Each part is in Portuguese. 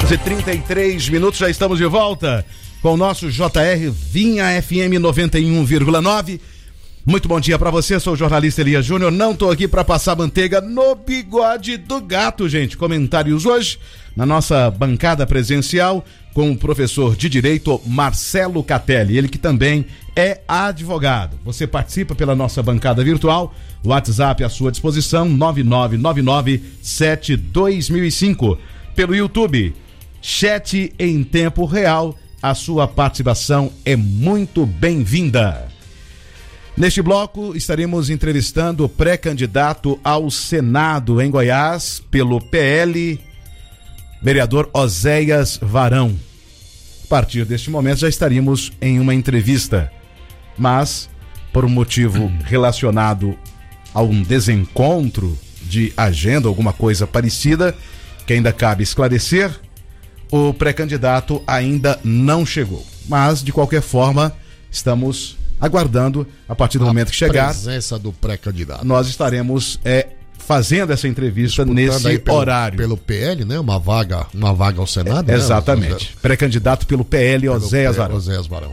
11h33, já estamos de volta com o nosso JR Vinha FM 91,9. Muito bom dia pra você, sou o jornalista Elias Júnior, não tô aqui pra passar manteiga no bigode do gato, gente. Comentários hoje na nossa bancada presencial com o professor de Direito Marcelo Catelli, ele que também é advogado. Você participa pela nossa bancada virtual, WhatsApp à sua disposição, 9999-7205. Pelo YouTube, chat em tempo real, a sua participação é muito bem-vinda. Neste bloco, estaremos entrevistando o pré-candidato ao Senado em Goiás, pelo PL, vereador Oséias Varão. A partir deste momento, já estaríamos em uma entrevista, mas, por um motivo relacionado a um desencontro de agenda, alguma coisa parecida, que ainda cabe esclarecer, o pré-candidato ainda não chegou. Mas, de qualquer forma, estamos aguardando, a partir do momento que chegar, a presença do pré-candidato. Nós estaremos fazendo essa entrevista nesse horário. Pelo PL, né? Uma vaga ao Senado. Exatamente. Né? Pré-candidato pelo PL, Oséias Varão.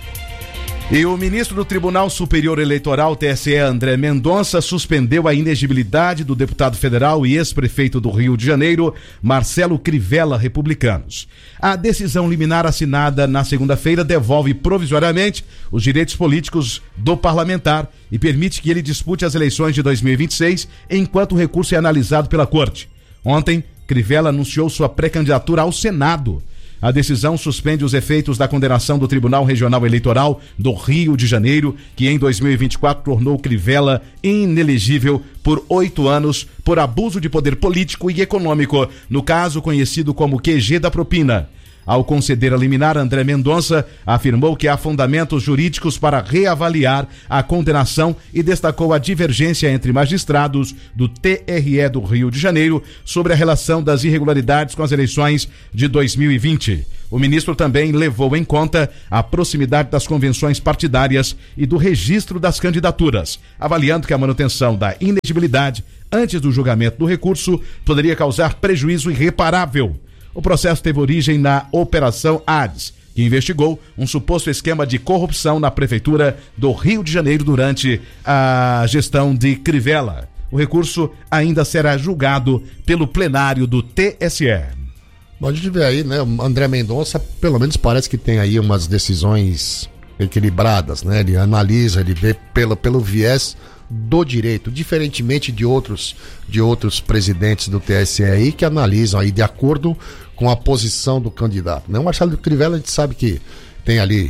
E o ministro do Tribunal Superior Eleitoral, TSE, André Mendonça, suspendeu a inegibilidade do deputado federal e ex-prefeito do Rio de Janeiro, Marcelo Crivella, republicanos. A decisão liminar assinada na segunda-feira devolve provisoriamente os direitos políticos do parlamentar e permite que ele dispute as eleições de 2026 enquanto o recurso é analisado pela Corte. Ontem, Crivella anunciou sua pré-candidatura ao Senado. A decisão suspende os efeitos da condenação do Tribunal Regional Eleitoral do Rio de Janeiro, que em 2024 tornou Crivella inelegível por 8 anos por abuso de poder político e econômico, no caso conhecido como QG da propina. Ao conceder a liminar, André Mendonça afirmou que há fundamentos jurídicos para reavaliar a condenação e destacou a divergência entre magistrados do TRE do Rio de Janeiro sobre a relação das irregularidades com as eleições de 2020. O ministro também levou em conta a proximidade das convenções partidárias e do registro das candidaturas, avaliando que a manutenção da inegibilidade antes do julgamento do recurso poderia causar prejuízo irreparável. O processo teve origem na Operação Hades, que investigou um suposto esquema de corrupção na Prefeitura do Rio de Janeiro durante a gestão de Crivella. O recurso ainda será julgado pelo plenário do TSE. Bom, a gente vê aí, né? O André Mendonça, pelo menos parece que tem aí umas decisões equilibradas, né? Ele analisa, ele vê pelo viés do direito, diferentemente de outros presidentes do TSE aí que analisam aí de acordo com a posição do candidato, né? O Marcelo Crivella, a gente sabe que tem ali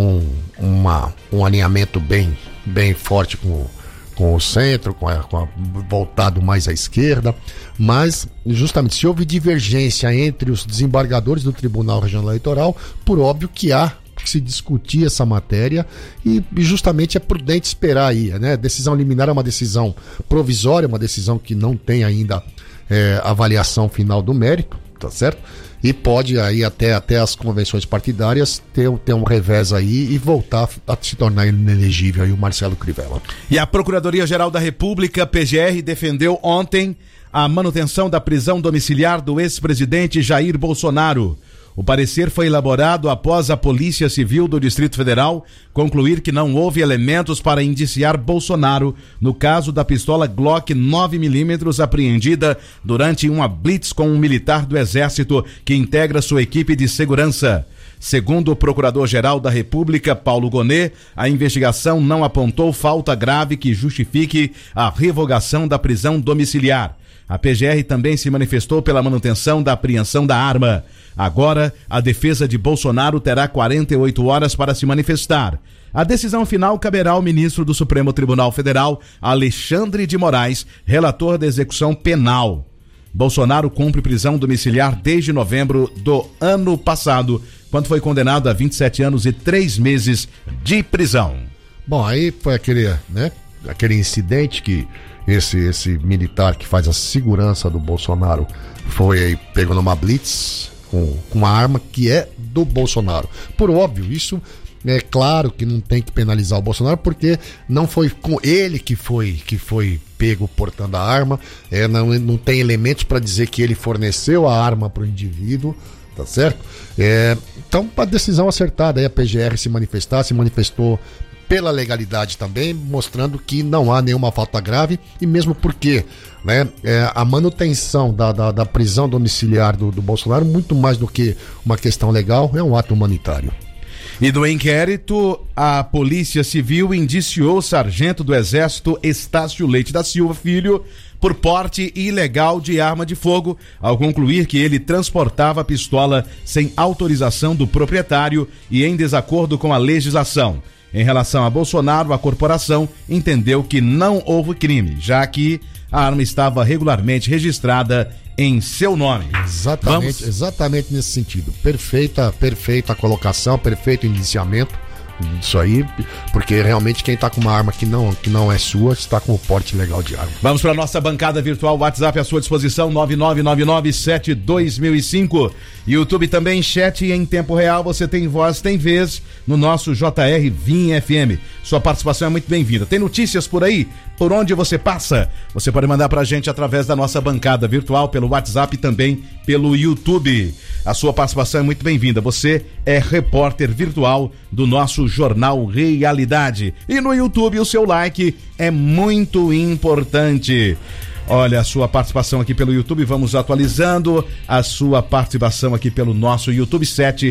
um alinhamento bem forte com o centro, voltado mais à esquerda, mas justamente se houve divergência entre os desembargadores do Tribunal Regional Eleitoral, por óbvio que há que se discutir essa matéria e justamente é prudente esperar aí, né? Decisão liminar é uma decisão provisória, uma decisão que não tem ainda avaliação final do mérito, tá certo? E pode aí até as convenções partidárias ter um revés aí e voltar a se tornar inelegível aí o Marcelo Crivella. E a Procuradoria-Geral da República, PGR, defendeu ontem a manutenção da prisão domiciliar do ex-presidente Jair Bolsonaro. O parecer foi elaborado após a Polícia Civil do Distrito Federal concluir que não houve elementos para indiciar Bolsonaro no caso da pistola Glock 9mm apreendida durante uma blitz com um militar do Exército que integra sua equipe de segurança. Segundo o Procurador-Geral da República, Paulo Gonet, a investigação não apontou falta grave que justifique a revogação da prisão domiciliar. A PGR também se manifestou pela manutenção da apreensão da arma. Agora, a defesa de Bolsonaro terá 48 horas para se manifestar. A decisão final caberá ao ministro do Supremo Tribunal Federal, Alexandre de Moraes, relator da execução penal. Bolsonaro cumpre prisão domiciliar desde novembro do ano passado, quando foi condenado a 27 anos e 3 meses de prisão. Bom, aí foi aquele incidente que esse militar que faz a segurança do Bolsonaro foi aí, pegou numa blitz com uma arma que é do Bolsonaro. Por óbvio, isso é claro que não tem que penalizar o Bolsonaro, porque não foi com ele que foi pego portando a arma, não tem elementos para dizer que ele forneceu a arma para o indivíduo, tá certo? Então, a decisão acertada, aí a PGR se manifestou pela legalidade também, mostrando que não há nenhuma falta grave, e mesmo porque, né, a manutenção da prisão domiciliar do Bolsonaro, muito mais do que uma questão legal, é um ato humanitário. E do inquérito, a Polícia Civil indiciou o sargento do Exército Estácio Leite da Silva Filho por porte ilegal de arma de fogo, ao concluir que ele transportava a pistola sem autorização do proprietário e em desacordo com a legislação. Em relação a Bolsonaro, a corporação entendeu que não houve crime, já que a arma estava regularmente registrada em seu nome. Exatamente nesse sentido. Perfeita a colocação, perfeito indiciamento disso aí, porque realmente quem tá com uma arma que não é sua, está com o porte legal de arma. Vamos para a nossa bancada virtual, WhatsApp à sua disposição, 9999722005. YouTube também, chat em tempo real, você tem voz, tem vez no nosso JR Vim FM. Sua participação é muito bem-vinda. Tem notícias por aí? Por onde você passa? Você pode mandar pra gente através da nossa bancada virtual, pelo WhatsApp e também pelo YouTube. A sua participação é muito bem-vinda. Você é repórter virtual do nosso Jornal Realidade. E no YouTube o seu like é muito importante. Olha a sua participação aqui pelo YouTube, vamos atualizando a sua participação aqui pelo nosso YouTube,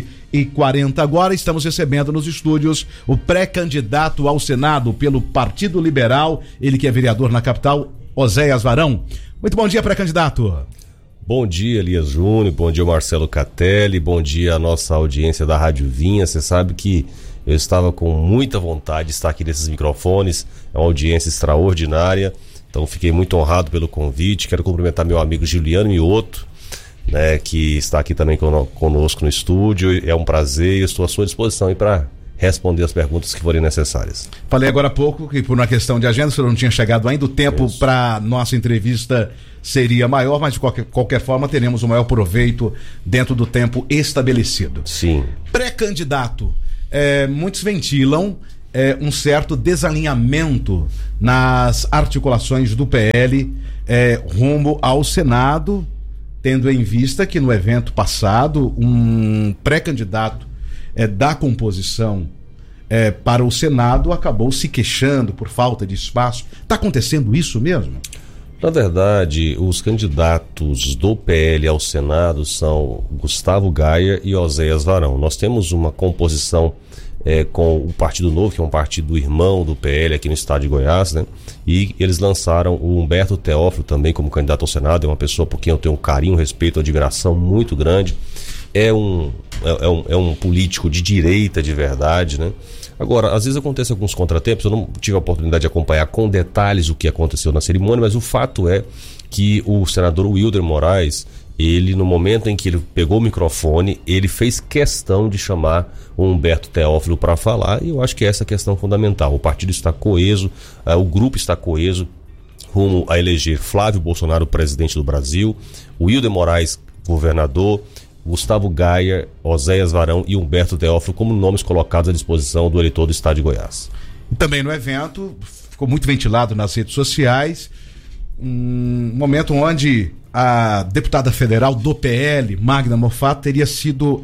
7h40 agora. Estamos recebendo nos estúdios o pré-candidato ao Senado pelo Partido Liberal, ele que é vereador na capital, Oséias Varão. Muito bom dia, pré-candidato. Bom dia, Elias Júnior, bom dia, Marcelo Catelli, bom dia a nossa audiência da Rádio Vinha. Você sabe que eu estava com muita vontade de estar aqui nesses microfones, é uma audiência extraordinária. Então fiquei muito honrado pelo convite. Quero cumprimentar meu amigo Juliano Mioto, né, que está aqui também conosco no estúdio. É um prazer e estou à sua disposição para responder as perguntas que forem necessárias. Falei agora há pouco que por uma questão de agenda o senhor não tinha chegado ainda, o tempo para nossa entrevista seria maior, mas de qualquer forma teremos o maior proveito dentro do tempo estabelecido. Sim. Pré-candidato, muitos ventilam um certo desalinhamento nas articulações do PL rumo ao Senado, tendo em vista que no evento passado um pré-candidato da composição para o Senado acabou se queixando por falta de espaço. Está acontecendo isso mesmo? Na verdade, os candidatos do PL ao Senado são Gustavo Gaia e Oséias Varão. Nós temos uma composição com o Partido Novo, que é um partido irmão do PL aqui no estado de Goiás, né? E eles lançaram o Humberto Teófilo também como candidato ao Senado. É uma pessoa por quem eu tenho um carinho, respeito, admiração muito grande. É um político de direita de verdade, né? Agora, às vezes acontecem alguns contratempos, eu não tive a oportunidade de acompanhar com detalhes o que aconteceu na cerimônia, mas o fato é que o senador Wilder Moraes, ele, no momento em que ele pegou o microfone, ele fez questão de chamar o Humberto Teófilo para falar, e eu acho que essa é a questão fundamental. O partido está coeso, o grupo está coeso rumo a eleger Flávio Bolsonaro presidente do Brasil, Wilder Moraes governador, Gustavo Gaia, Oséias Varão e Humberto Teófilo como nomes colocados à disposição do eleitor do estado de Goiás. Também no evento, ficou muito ventilado nas redes sociais, um momento onde a deputada federal do PL, Magda Mofato, teria sido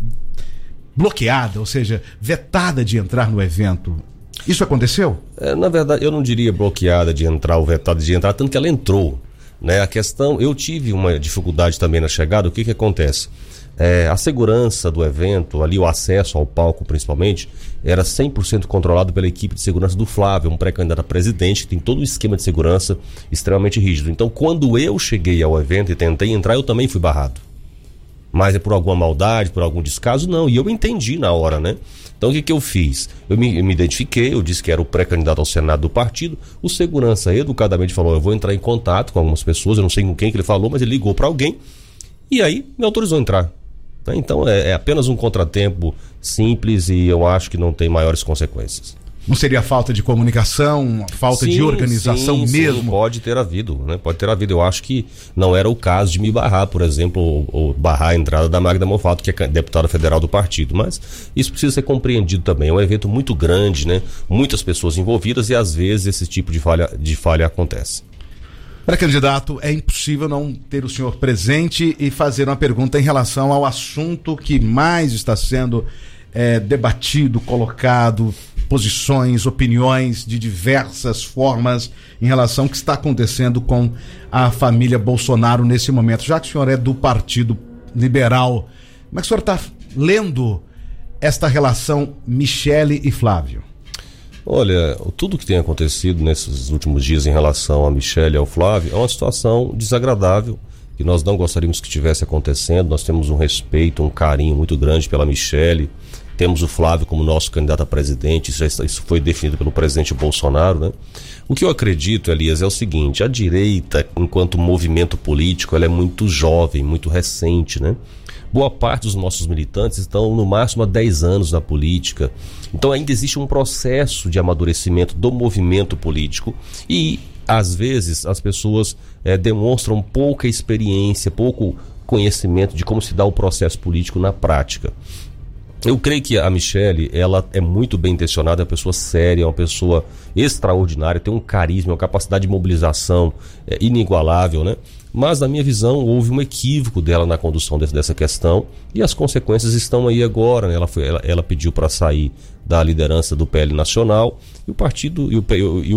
bloqueada, ou seja, vetada de entrar no evento. Isso aconteceu? Na verdade, eu não diria bloqueada de entrar ou vetada de entrar, tanto que ela entrou, né? A questão, eu tive uma dificuldade também na chegada. O que acontece? A segurança do evento, ali o acesso ao palco principalmente, era 100% controlado pela equipe de segurança do Flávio, um pré-candidato a presidente que tem todo um esquema de segurança extremamente rígido. Então, quando eu cheguei ao evento e tentei entrar, eu também fui barrado. Mas é por alguma maldade, por algum descaso? Não, e eu entendi na hora, né? Então o que eu fiz? Eu me identifiquei, eu disse que era o pré-candidato ao Senado do partido. O segurança educadamente falou: eu vou entrar em contato com algumas pessoas, eu não sei com quem que ele falou, mas ele ligou para alguém e aí me autorizou a entrar. Então é apenas um contratempo simples e eu acho que não tem maiores consequências. Não seria falta de comunicação, falta de organização mesmo? Sim, pode ter havido, né? Pode ter havido. Eu acho que não era o caso de me barrar, por exemplo, ou barrar a entrada da Magda Mofato, que é deputada federal do partido. Mas isso precisa ser compreendido também. É um evento muito grande, né? Muitas pessoas envolvidas e às vezes esse tipo de falha acontece. Pré-candidato, é impossível não ter o senhor presente e fazer uma pergunta em relação ao assunto que mais está sendo debatido, colocado, posições, opiniões de diversas formas em relação ao que está acontecendo com a família Bolsonaro nesse momento. Já que o senhor é do Partido Liberal, como é que o senhor está lendo esta relação Michele e Flávio? Olha, tudo que tem acontecido nesses últimos dias em relação a Michele e ao Flávio é uma situação desagradável, que nós não gostaríamos que estivesse acontecendo. Nós temos um respeito, um carinho muito grande pela Michele, temos o Flávio como nosso candidato a presidente, isso foi definido pelo presidente Bolsonaro, né? O que eu acredito, Elias, é o seguinte: a direita, enquanto movimento político, ela é muito jovem, muito recente, né? Boa parte dos nossos militantes estão no máximo há 10 anos na política. Então ainda existe um processo de amadurecimento do movimento político e, às vezes, as pessoas demonstram pouca experiência, pouco conhecimento de como se dá o processo político na prática. Eu creio que a Michele, ela é muito bem intencionada, é uma pessoa séria, é uma pessoa extraordinária, tem um carisma, uma capacidade de mobilização inigualável, né? Mas, na minha visão, houve um equívoco dela na condução dessa questão e as consequências estão aí agora, né? Ela pediu para sair da liderança do PL Nacional e o partido e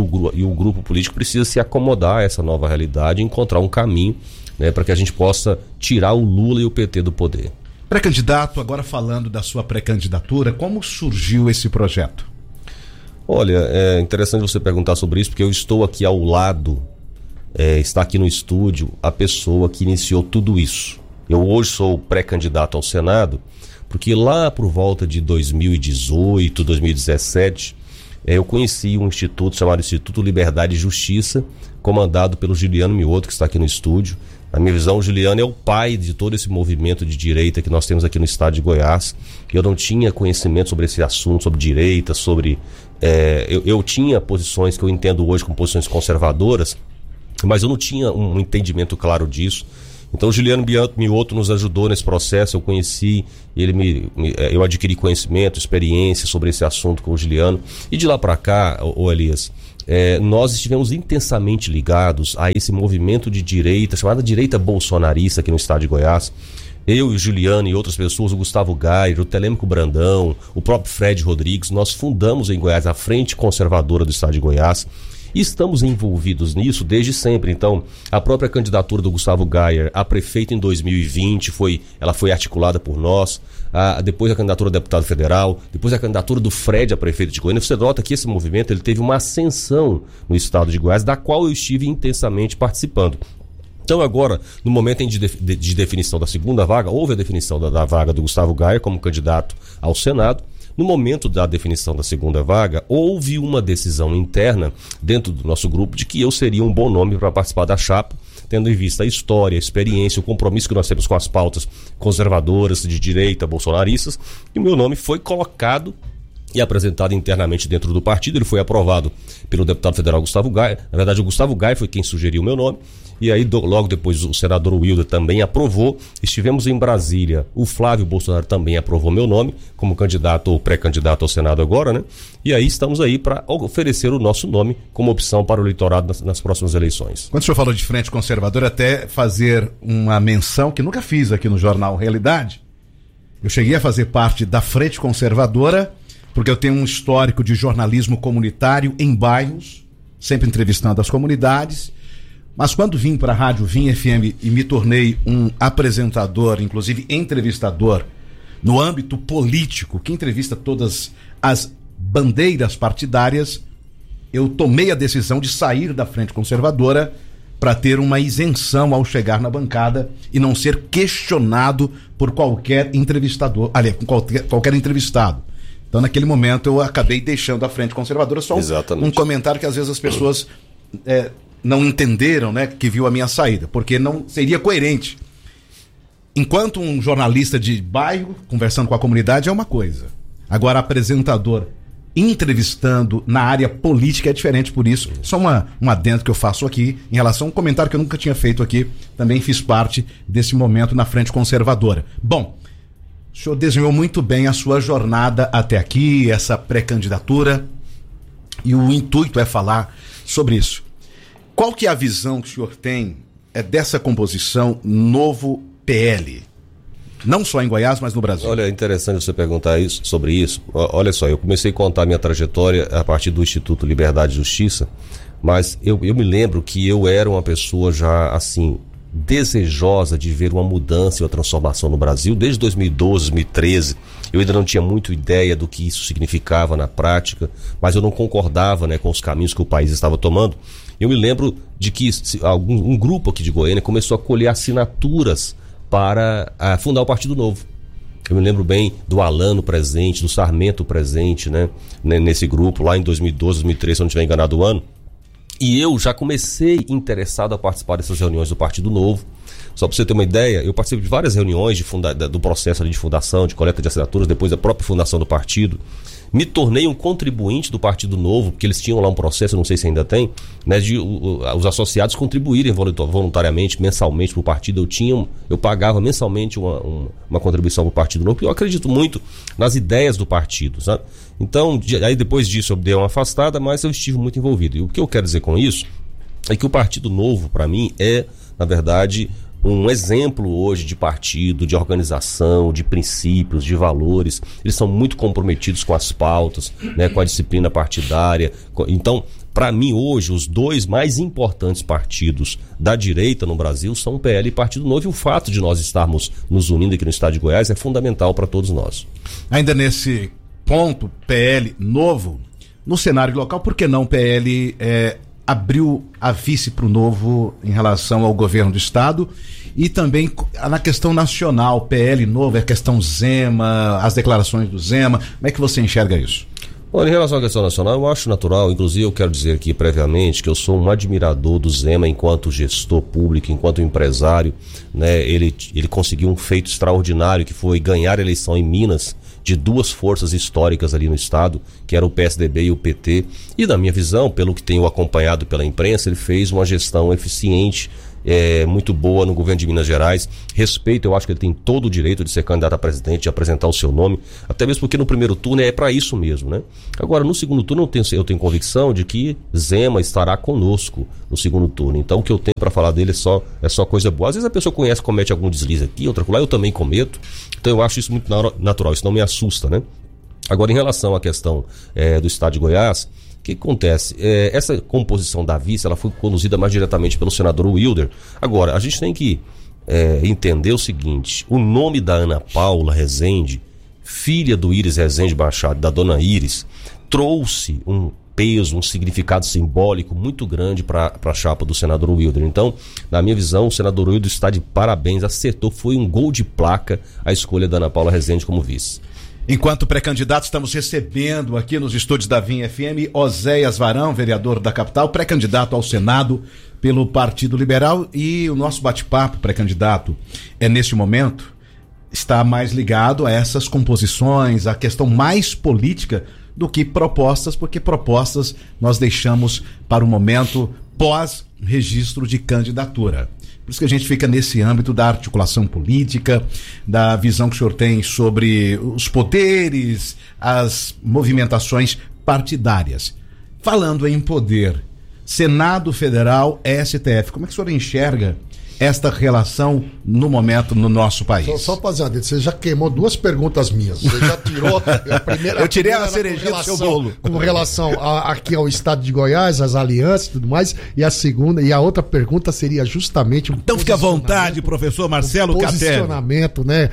o grupo político precisa se acomodar a essa nova realidade e encontrar um caminho, né, para que a gente possa tirar o Lula e o PT do poder. Pré-candidato, agora falando da sua pré-candidatura, como surgiu esse projeto? Olha, é interessante você perguntar sobre isso, porque eu estou aqui ao lado, está aqui no estúdio, a pessoa que iniciou tudo isso. Eu hoje sou pré-candidato ao Senado, porque lá por volta de 2018, 2017, eu conheci um instituto chamado Instituto Liberdade e Justiça, comandado pelo Juliano Mioto, que está aqui no estúdio. Na minha visão, o Juliano é o pai de todo esse movimento de direita que nós temos aqui no estado de Goiás. Eu não tinha conhecimento sobre esse assunto, sobre direita, eu tinha posições que eu entendo hoje como posições conservadoras, mas eu não tinha um entendimento claro disso. Então o Juliano Mioto nos ajudou nesse processo, eu conheci, eu adquiri conhecimento, experiência sobre esse assunto com o Juliano. E de lá para cá, Elias, nós estivemos intensamente ligados a esse movimento de direita, chamada direita bolsonarista aqui no estado de Goiás. Eu e o Juliano e outras pessoas, o Gustavo Gayer, o Telêmico Brandão, o próprio Fred Rodrigues, nós fundamos em Goiás a Frente Conservadora do estado de Goiás. E estamos envolvidos nisso desde sempre. Então, a própria candidatura do Gustavo Gayer a prefeito em 2020 ela foi articulada por nós. Depois a candidatura a deputado federal, depois a candidatura do Fred a prefeito de Goiânia. Você nota que esse movimento ele teve uma ascensão no estado de Goiás, da qual eu estive intensamente participando. Então agora, no momento de definição da segunda vaga, houve a definição da vaga do Gustavo Gayer como candidato ao Senado. No momento da definição da segunda vaga, houve uma decisão interna dentro do nosso grupo de que eu seria um bom nome para participar da chapa, tendo em vista a história, a experiência, o compromisso que nós temos com as pautas conservadoras, de direita, bolsonaristas, e o meu nome foi colocado e apresentado internamente dentro do partido. Ele foi aprovado pelo deputado federal Gustavo Gayer. Na verdade, o Gustavo Gayer foi quem sugeriu o meu nome. E aí, logo depois, o senador Wilder também aprovou. Estivemos em Brasília. O Flávio Bolsonaro também aprovou meu nome como candidato ou pré-candidato ao Senado agora, né? E aí estamos aí para oferecer o nosso nome como opção para o eleitorado nas próximas eleições. Quando o senhor falou de Frente Conservadora, até fazer uma menção que nunca fiz aqui no jornal Realidade. Eu cheguei a fazer parte da Frente Conservadora porque eu tenho um histórico de jornalismo comunitário em bairros, sempre entrevistando as comunidades. Mas quando vim para a Rádio Vim FM e me tornei um apresentador, inclusive entrevistador, no âmbito político, que entrevista todas as bandeiras partidárias, eu tomei a decisão de sair da Frente Conservadora para ter uma isenção ao chegar na bancada e não ser questionado por qualquer entrevistador, aliás, qualquer entrevistado. Então, naquele momento, eu acabei deixando a Frente Conservadora. Só um comentário que às vezes as pessoas não entenderam, né, que viu a minha saída, porque não seria coerente. Enquanto um jornalista de bairro, conversando com a comunidade, é uma coisa. Agora, apresentador entrevistando na área política é diferente, por isso. Só um adendo que eu faço aqui, em relação a um comentário que eu nunca tinha feito aqui, também fiz parte desse momento na Frente Conservadora. Bom, o senhor desenhou muito bem a sua jornada até aqui, essa pré-candidatura, e o intuito é falar sobre isso. Qual que é a visão que o senhor tem dessa composição novo PL? Não só em Goiás, mas no Brasil. Olha, é interessante você perguntar sobre isso. Olha só, eu comecei a contar minha trajetória a partir do Instituto Liberdade e Justiça, mas eu me lembro que eu era uma pessoa já, assim, desejosa de ver uma mudança e uma transformação no Brasil. Desde 2012, 2013, eu ainda não tinha muito ideia do que isso significava na prática, mas eu não concordava, né, com os caminhos que o país estava tomando. Eu me lembro de que um grupo aqui de Goiânia começou a colher assinaturas para fundar o Partido Novo. Eu me lembro bem do Alano presente, do Sarmento presente, né, nesse grupo, lá em 2012, 2013, se eu não estiver enganado o ano. E eu já comecei interessado a participar dessas reuniões do Partido Novo. Só para você ter uma ideia, eu participei de várias reuniões do processo ali de fundação, de coleta de assinaturas, depois da própria fundação do partido. Me tornei um contribuinte do Partido Novo, porque eles tinham lá um processo, não sei se ainda tem, né, de os associados contribuírem voluntariamente, mensalmente para o partido. Eu pagava mensalmente uma contribuição para o Partido Novo, porque eu acredito muito nas ideias do partido, sabe? Então, aí depois disso eu dei uma afastada, mas eu estive muito envolvido. E o que eu quero dizer com isso é que o Partido Novo, para mim, é, na verdade, um exemplo hoje de partido, de organização, de princípios, de valores. Eles são muito comprometidos com as pautas, né, com a disciplina partidária. Então, para mim hoje, os dois mais importantes partidos da direita no Brasil são o PL e Partido Novo, e o fato de nós estarmos nos unindo aqui no estado de Goiás é fundamental para todos nós. Ainda nesse ponto, PL Novo, no cenário local, por que não PL abriu a vice para o Novo em relação ao governo do estado? E também na questão nacional, PL Novo, a questão Zema, as declarações do Zema, como é que você enxerga isso? Olha, em relação à questão nacional, eu acho natural, inclusive eu quero dizer aqui previamente que eu sou um admirador do Zema enquanto gestor público, enquanto empresário, né? Ele conseguiu um feito extraordinário, que foi ganhar a eleição em Minas de duas forças históricas ali no estado, que era o PSDB e o PT, e na minha visão, pelo que tenho acompanhado pela imprensa, ele fez uma gestão eficiente, muito boa no governo de Minas Gerais. Respeito, eu acho que ele tem todo o direito de ser candidato a presidente, de apresentar o seu nome, até mesmo porque no primeiro turno é para isso mesmo, né? Agora, no segundo turno eu tenho convicção de que Zema estará conosco no segundo turno, então o que eu tenho para falar dele é só coisa boa. Às vezes a pessoa comete algum deslize aqui, outra lá, eu também cometo, então eu acho isso muito natural, isso não me assusta, né? Agora, em relação à questão do estado de Goiás, o que acontece? Essa composição da vice, ela foi conduzida mais diretamente pelo senador Wilder. Agora, a gente tem que entender o seguinte: o nome da Ana Paula Rezende, filha do Íris Rezende Machado, da dona Íris, trouxe um peso, um significado simbólico muito grande para a chapa do senador Wilder. Então, na minha visão, o senador Wilder está de parabéns, acertou, foi um gol de placa a escolha da Ana Paula Rezende como vice. Enquanto pré-candidato, estamos recebendo aqui nos estúdios da Vinha FM Oséias Varão, vereador da capital, pré-candidato ao Senado pelo Partido Liberal, e o nosso bate-papo, pré-candidato, neste momento, está mais ligado a essas composições, a questão mais política do que propostas, porque propostas nós deixamos para o momento pós-registro de candidatura. Por isso que a gente fica nesse âmbito da articulação política, da visão que o senhor tem sobre os poderes, as movimentações partidárias. Falando em poder, Senado Federal, STF, como é que o senhor enxerga esta relação no momento no nosso país? Só fazendo, você já queimou duas perguntas minhas. Você já tirou a primeira. Eu tirei a cerejinha do seu bolo. Com relação aqui ao estado de Goiás, as alianças e tudo mais. E a segunda, e a outra pergunta seria justamente então fique à vontade, professor Marcelo Catelli. Posicionamento, né?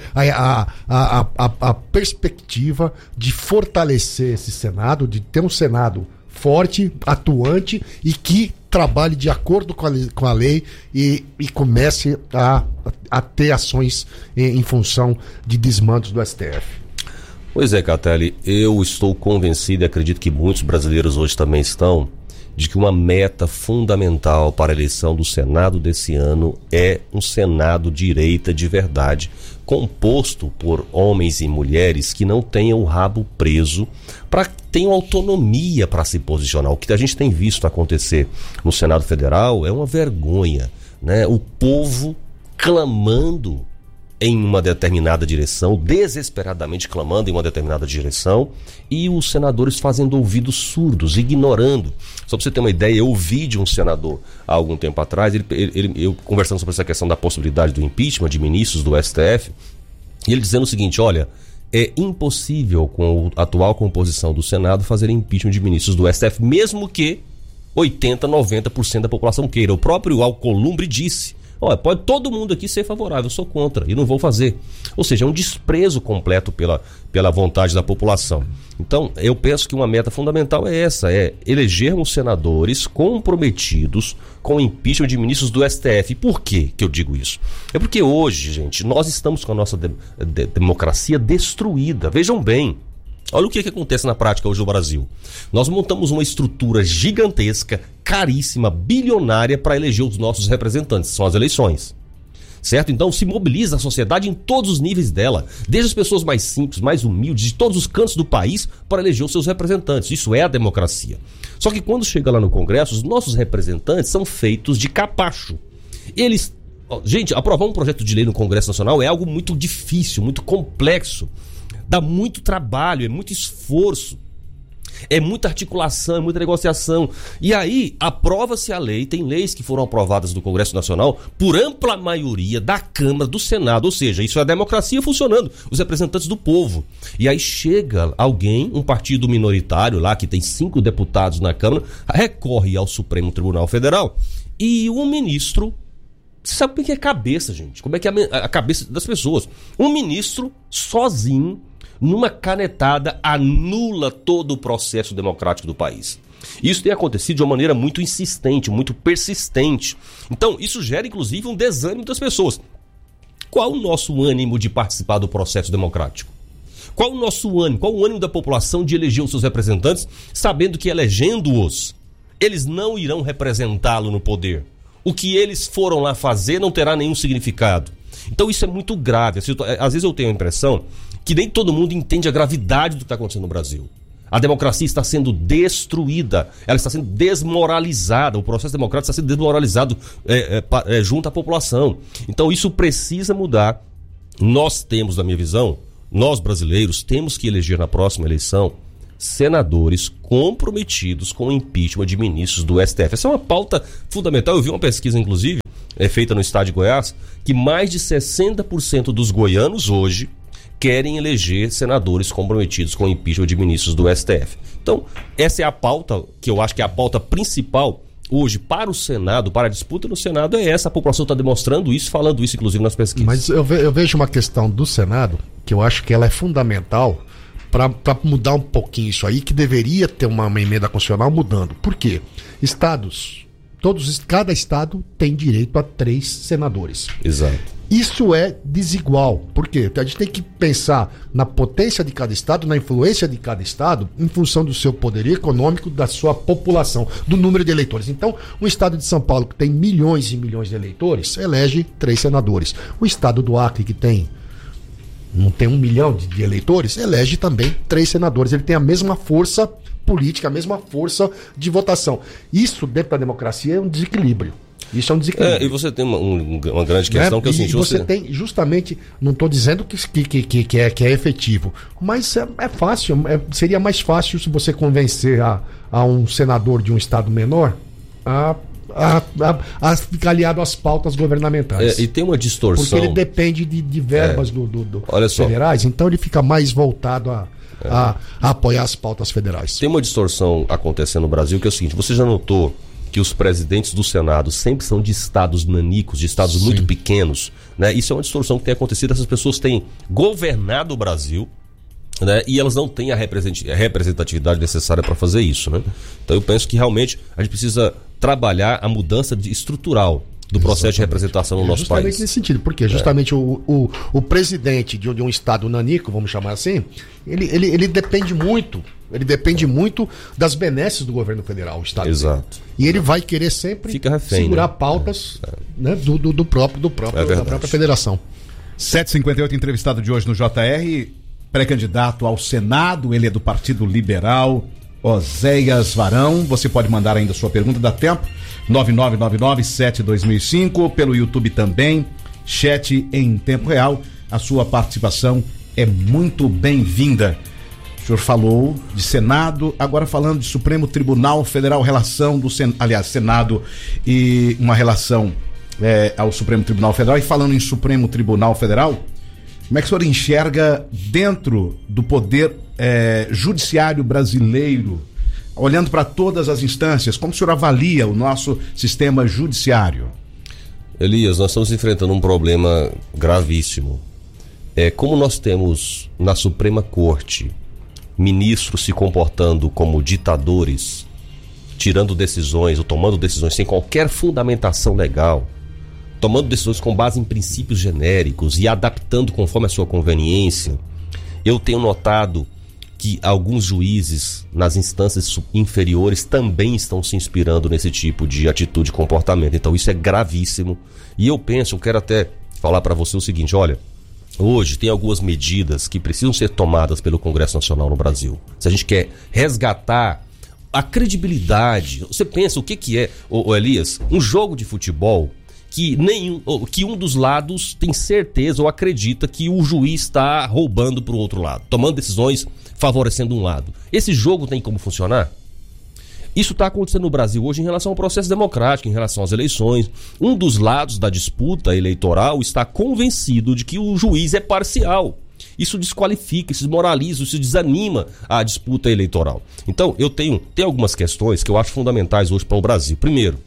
A perspectiva de fortalecer esse Senado, de ter um Senado forte, atuante e que trabalhe de acordo com a lei e comece a ter ações em função de desmandos do STF. Pois é, Catelli, eu estou convencido e acredito que muitos brasileiros hoje também estão, de que uma meta fundamental para a eleição do Senado desse ano é um Senado direita de verdade, composto por homens e mulheres que não tenham o rabo preso, para tenham autonomia para se posicionar. O que a gente tem visto acontecer no Senado Federal é uma vergonha, né? O povo clamando em uma determinada direção, desesperadamente clamando em uma determinada direção, e os senadores fazendo ouvidos surdos, ignorando. Só para você ter uma ideia, eu ouvi de um senador há algum tempo atrás, eu conversando sobre essa questão da possibilidade do impeachment de ministros do STF, e ele dizendo o seguinte: olha, é impossível com a atual composição do Senado fazer impeachment de ministros do STF, mesmo que 80%, 90% da população queira. O próprio Alcolumbre disse: olha, pode todo mundo aqui ser favorável, eu sou contra e não vou fazer. Ou seja, é um desprezo completo pela vontade da população. Então, eu penso que uma meta fundamental é essa, é elegermos senadores comprometidos com o impeachment de ministros do STF. Por que eu digo isso? É porque hoje, gente, nós estamos com a nossa democracia destruída. Vejam bem, olha o que acontece na prática hoje no Brasil. Nós montamos uma estrutura gigantesca, caríssima, bilionária para eleger os nossos representantes. São as eleições. Certo? Então se mobiliza a sociedade em todos os níveis dela, desde as pessoas mais simples, mais humildes, de todos os cantos do país, para eleger os seus representantes. Isso é a democracia. Só que quando chega lá no Congresso, os nossos representantes são feitos de capacho. Gente, aprovar um projeto de lei no Congresso Nacional é algo muito difícil, muito complexo. Dá muito trabalho, é muito esforço, é muita articulação, é muita negociação. E aí, aprova-se a lei, tem leis que foram aprovadas no Congresso Nacional por ampla maioria da Câmara, do Senado, ou seja, isso é a democracia funcionando, os representantes do povo. E aí chega alguém, um partido minoritário lá, que tem 5 deputados na Câmara, recorre ao Supremo Tribunal Federal e um ministro... Você sabe como é que é a cabeça, gente? Como é que é a cabeça das pessoas? Um ministro sozinho, numa canetada, anula todo o processo democrático do país. Isso tem acontecido de uma maneira muito insistente, muito persistente. Então, isso gera, inclusive, um desânimo das pessoas. Qual o nosso ânimo de participar do processo democrático? Qual o nosso ânimo? Qual o ânimo da população de eleger os seus representantes, sabendo que, elegendo-os, eles não irão representá-lo no poder? O que eles foram lá fazer não terá nenhum significado. Então isso é muito grave. Às vezes eu tenho a impressão que nem todo mundo entende a gravidade do que está acontecendo no Brasil. A democracia está sendo destruída, ela está sendo desmoralizada, o processo democrático está sendo desmoralizado junto à população. Então isso precisa mudar. Nós temos, na minha visão, nós brasileiros temos que eleger na próxima eleição senadores comprometidos com o impeachment de ministros do STF. Essa é uma pauta fundamental. Eu vi uma pesquisa, inclusive, feita no estado de Goiás, que mais de 60% dos goianos hoje querem eleger senadores comprometidos com o impeachment de ministros do STF. Então, essa é a pauta que eu acho que é a pauta principal hoje para o Senado, para a disputa no Senado, é essa. A população está demonstrando isso, falando isso, inclusive, nas pesquisas. Mas eu vejo uma questão do Senado, que eu acho que ela é fundamental para mudar um pouquinho isso aí, que deveria ter uma emenda constitucional mudando. Por quê? Cada estado tem direito a 3 senadores. Exato. Isso é desigual. Por quê? A gente tem que pensar na potência de cada estado, na influência de cada estado, em função do seu poder econômico, da sua população, do número de eleitores. Então, o estado de São Paulo, que tem milhões e milhões de eleitores, elege 3 senadores. O estado do Acre, que não tem 1 milhão de eleitores, elege também 3 senadores. Ele tem a mesma força política, a mesma força de votação. Isso, dentro da democracia, é um desequilíbrio. Isso é um desequilíbrio. E você tem uma grande questão que eu senti. Você tem, justamente, não estou dizendo que é efetivo, mas é fácil, seria mais fácil se você convencer a um senador de um estado menor a ficar aliado às pautas governamentais. E tem uma distorção. Porque ele depende de verbas Olha só, federais, então ele fica mais voltado a apoiar as pautas federais. Tem uma distorção acontecendo no Brasil que é o seguinte: você já notou que os presidentes do Senado sempre são de estados nanicos, de estados muito pequenos, né? Isso é uma distorção que tem acontecido. Essas pessoas têm governado o Brasil, né? E elas não têm a representatividade necessária para fazer isso, né? Então eu penso que realmente a gente precisa trabalhar a mudança estrutural do processo de representação no nosso país. Justamente nesse sentido, porque justamente o presidente de um estado nanico, vamos chamar assim, ele depende muito das benesses do governo federal, o estado. Exato. E ele vai querer sempre segurar pautas, né, da própria federação. 7h58, entrevistado de hoje no JR, pré-candidato ao Senado, ele é do Partido Liberal, Oséias Varão. Você pode mandar ainda sua pergunta, dá tempo, 9999-72005, pelo YouTube também, chat em tempo real. A sua participação é muito bem-vinda. O senhor falou de Senado, agora falando de Supremo Tribunal Federal, relação do Senado e uma relação ao Supremo Tribunal Federal. E falando em Supremo Tribunal Federal, como é que o senhor enxerga dentro do poder judiciário brasileiro, olhando para todas as instâncias, como o senhor avalia o nosso sistema judiciário? Elias, nós estamos enfrentando um problema gravíssimo. Como nós temos na Suprema Corte ministros se comportando como ditadores, tirando decisões ou tomando decisões sem qualquer fundamentação legal, tomando decisões com base em princípios genéricos e adaptando conforme a sua conveniência, eu tenho notado que alguns juízes nas instâncias inferiores também estão se inspirando nesse tipo de atitude e comportamento. Então isso é gravíssimo. E eu quero até falar para você o seguinte, olha, hoje tem algumas medidas que precisam ser tomadas pelo Congresso Nacional no Brasil. Se a gente quer resgatar a credibilidade, você pensa o que é, Elias, um jogo de futebol que um dos lados tem certeza ou acredita que o juiz está roubando para o outro lado, tomando decisões favorecendo um lado. Esse jogo tem como funcionar? Isso está acontecendo no Brasil hoje em relação ao processo democrático, em relação às eleições. Um dos lados da disputa eleitoral está convencido de que o juiz é parcial. Isso desqualifica, isso desmoraliza, isso desanima a disputa eleitoral. Então, eu tenho algumas questões que eu acho fundamentais hoje para o Brasil. Primeiro,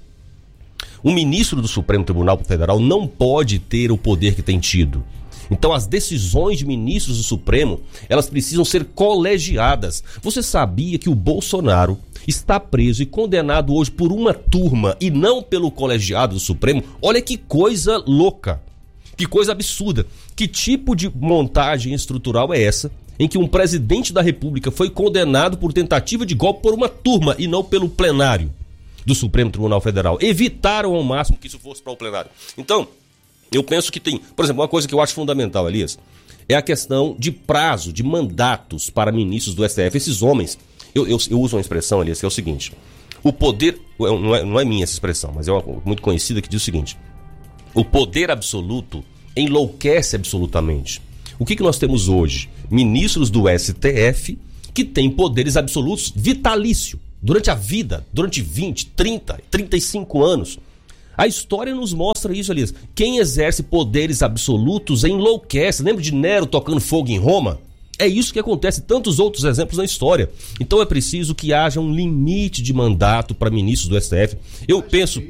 o ministro do Supremo Tribunal Federal não pode ter o poder que tem tido. Então as decisões de ministros do Supremo, elas precisam ser colegiadas. Você sabia que o Bolsonaro está preso e condenado hoje por uma turma e não pelo colegiado do Supremo? Olha que coisa louca, que coisa absurda. Que tipo de montagem estrutural é essa em que um presidente da República foi condenado por tentativa de golpe por uma turma e não pelo plenário do Supremo Tribunal Federal? Evitaram ao máximo que isso fosse para o plenário. Então, eu penso que tem, por exemplo, uma coisa que eu acho fundamental, Elias, é a questão de prazo, de mandatos para ministros do STF. Esses homens, eu uso uma expressão, Elias, que é o seguinte: o poder, não é minha essa expressão, mas é uma muito conhecida, que diz o seguinte: o poder absoluto enlouquece absolutamente. O que nós temos hoje? Ministros do STF que têm poderes absolutos vitalício, durante a vida, durante 20, 30, 35 anos. A história nos mostra isso, Elias. Quem exerce poderes absolutos enlouquece. Lembra de Nero tocando fogo em Roma? É isso que acontece, tantos outros exemplos na história. Então é preciso que haja um limite de mandato para ministros do STF. Eu penso